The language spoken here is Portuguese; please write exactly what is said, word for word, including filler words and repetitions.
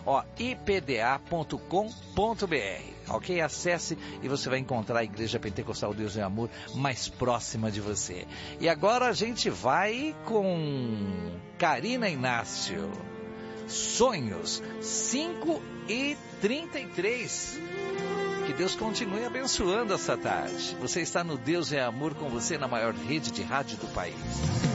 Ó, i p d a ponto com ponto b r, ok? Acesse e você vai encontrar a Igreja Pentecostal Deus é Amor mais próxima de você. E agora a gente vai com Karina Inácio. Sonhos, cinco e trinta e três. Que Deus continue abençoando essa tarde. Você está no Deus é Amor com você na maior rede de rádio do país.